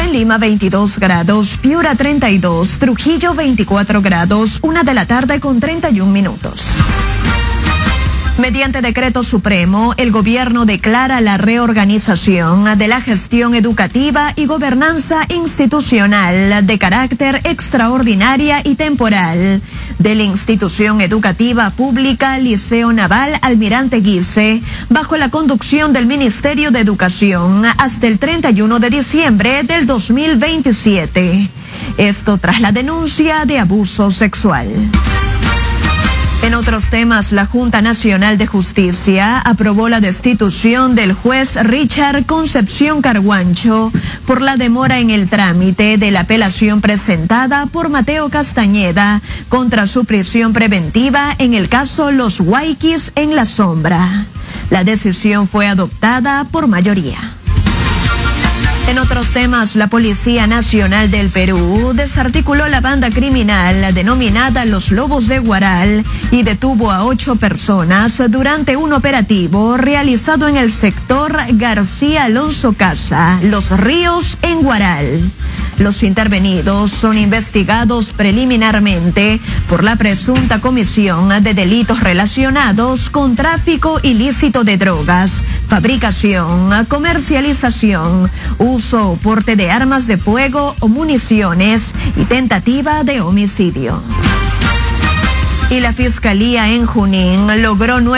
en Lima 22 grados, Piura 32, Trujillo 24 grados, 1:31 p.m. Mediante decreto supremo, el gobierno declara la reorganización de la gestión educativa y gobernanza institucional de carácter extraordinaria y temporal de la institución educativa pública Liceo Naval Almirante Guise, bajo la conducción del Ministerio de Educación hasta el 31 de diciembre del 2027. Esto tras la denuncia de abuso sexual. En otros temas, la Junta Nacional de Justicia aprobó la destitución del juez Richard Concepción Carguancho por la demora en el trámite de la apelación presentada por Mateo Castañeda contra su prisión preventiva en el caso Los Guayquis en la Sombra. La decisión fue adoptada por mayoría. En otros temas, la Policía Nacional del Perú desarticuló la banda criminal denominada Los Lobos de Guaral y detuvo a 8 personas durante un operativo realizado en el sector García Alonso Casa, Los Ríos, en Guaral. Los intervenidos son investigados preliminarmente por la presunta comisión de delitos relacionados con tráfico ilícito de drogas, fabricación, comercialización, uso o porte de armas de fuego o municiones y tentativa de homicidio. Y la Fiscalía en Junín logró